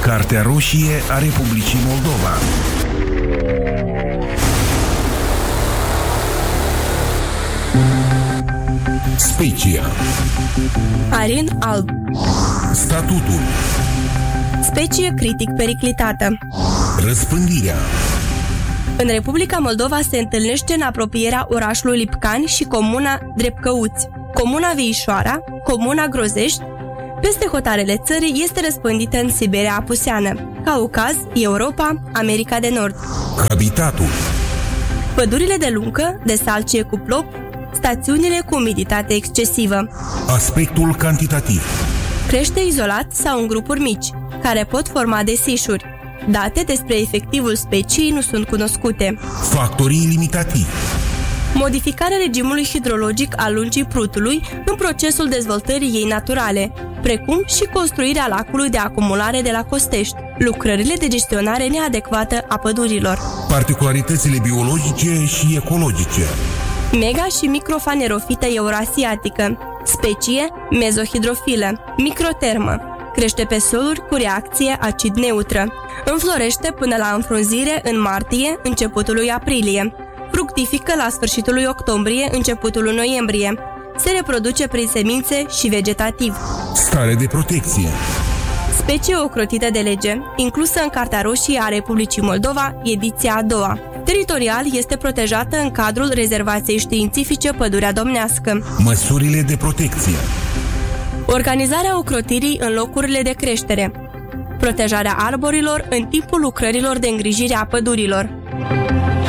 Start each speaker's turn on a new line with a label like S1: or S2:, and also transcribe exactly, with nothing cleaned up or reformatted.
S1: Cartea roșie a Republicii Moldova. Specia.
S2: Arin alb.
S1: Statutul.
S2: Specie critic periclitată.
S1: Răspândirea.
S2: În Republica Moldova se întâlnește în apropierea orașului Lipcani și comuna Drepcăuți, comuna Viișoara, comuna Grozești. Peste hotarele țării este răspândită în Siberia apuseană, Caucaz, Europa, America de Nord.
S1: Habitatul.
S2: Pădurile de luncă, de salcie cu plop, stațiunile cu umiditate excesivă.
S1: Aspectul cantitativ.
S2: Crește izolat sau în grupuri mici, care pot forma desișuri. Date despre efectivul speciei nu sunt cunoscute.
S1: Factorii limitativi.
S2: Modificarea regimului hidrologic al lungii Prutului în procesul dezvoltării ei naturale, precum și construirea lacului de acumulare de la Costești, lucrările de gestionare neadecvată a pădurilor.
S1: Particularitățile biologice și ecologice.
S2: Mega și microfanerofita eurasiatică. Specie mezohidrofilă, microtermă. Crește pe soluri cu reacție acid-neutră. Înflorește până la înfrunzire în martie, începutul lui aprilie. Fructifică la sfârșitul lui octombrie, începutul lui noiembrie. Se reproduce prin semințe și vegetativ.
S1: Stare de protecție.
S2: Specie ocrotită de lege, inclusă în Cartea Roșie a Republicii Moldova, ediția a doua. Teritorial este protejată în cadrul Rezervației Științifice Pădurea Domnească.
S1: Măsurile de protecție.
S2: Organizarea ocrotirii în locurile de creștere. Protejarea arborilor în timpul lucrărilor de îngrijire a pădurilor.